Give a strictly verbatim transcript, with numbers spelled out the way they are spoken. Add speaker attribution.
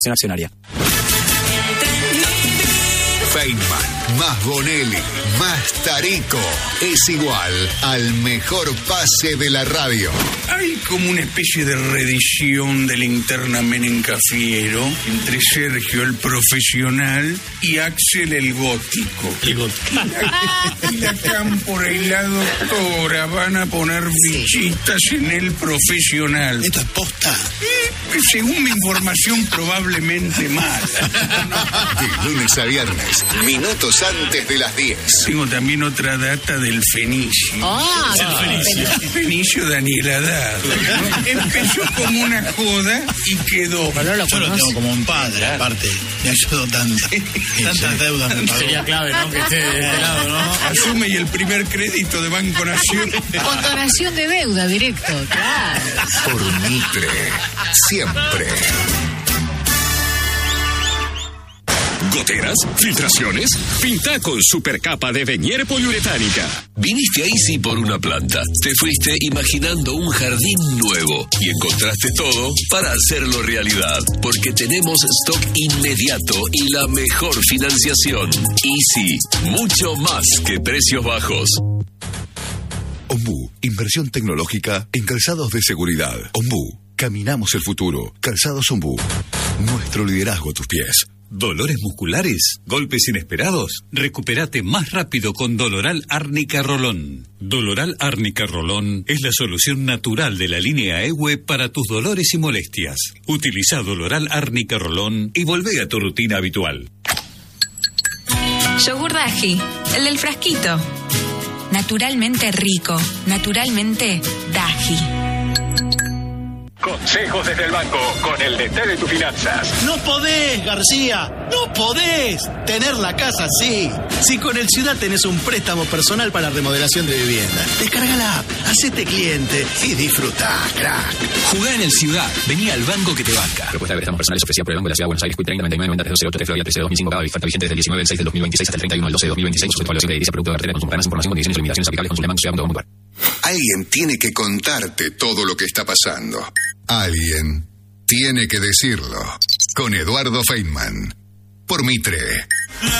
Speaker 1: Accionaria.
Speaker 2: Feynman, más Bonelli, más Tarico, es igual al mejor pase de la radio.
Speaker 3: Hay como una especie de reedición del Linterna Menencafiero entre Sergio el profesional y Axel el gótico.
Speaker 4: El gótico.
Speaker 3: Y la Cámpora doctora van a poner fichitas en el profesional.
Speaker 4: ¿Esto es posta?
Speaker 3: Eh, según mi información, probablemente mala.
Speaker 2: De lunes a viernes, minutos antes de las diez.
Speaker 3: Tengo también otra data del Fenicio.
Speaker 5: Ah,
Speaker 3: el Fenicio. El Fenicio Daniel Haddad. Empezó como una joda y quedó.
Speaker 4: Yo lo tengo como un padre, aparte. Me ayudó tanto. Tantas deudas me pagó.
Speaker 1: Sería clave, ¿no? Que esté de este lado, ¿no?
Speaker 3: Asume y el primer crédito de Banco Nación.
Speaker 5: Con donación de deuda directo, claro.
Speaker 2: Por Mitre, siempre.
Speaker 6: ¿Goteras? ¿Filtraciones? Pinta con supercapa de Venier poliuretánica.
Speaker 7: Viniste a Easy por una planta. Te fuiste imaginando un jardín nuevo y encontraste todo para hacerlo realidad. Porque tenemos stock inmediato y la mejor financiación. Easy, mucho más que precios bajos.
Speaker 8: Ombú, inversión tecnológica en calzados de seguridad. Ombú, caminamos el futuro. Calzados Ombú, nuestro liderazgo a tus pies.
Speaker 9: ¿Dolores musculares? ¿Golpes inesperados? Recupérate más rápido con Doloral Árnica Rolón. Doloral Árnica Rolón es la solución natural de la línea E W E para tus dolores y molestias. Utiliza Doloral Árnica Rolón y volvé a tu rutina habitual.
Speaker 10: Yogur Daji, el del frasquito. Naturalmente rico, naturalmente Daji.
Speaker 6: Consejos desde el banco con el D T de tus finanzas.
Speaker 4: No podés, García, no podés tener la casa así. Si con el Ciudad tenés un préstamo personal para remodelación de vivienda, descarga la app, hacete cliente y disfrutá, crack.
Speaker 7: Jugá en el Ciudad, vení al banco que te banca.
Speaker 11: Propuesta de préstamos personales ofrecida por el Banco de la Ciudad de Buenos Aires, treinta noventa y nueve noventa trece ocho Florida trece dos mil cinco, cada oferta vigente desde el diecinueve del seis del dos mil veintiséis hasta el treinta y uno del doce del dos mil veintiséis, sujeto a evaluación de edilicia, producto de cartera, consulta más información, condiciones y limitaciones aplicables, consulta banco ciudad punto com punto ar.
Speaker 2: Alguien tiene que contarte todo lo que está pasando. Alguien tiene que decirlo. Con Eduardo Feynman. Por Mitre.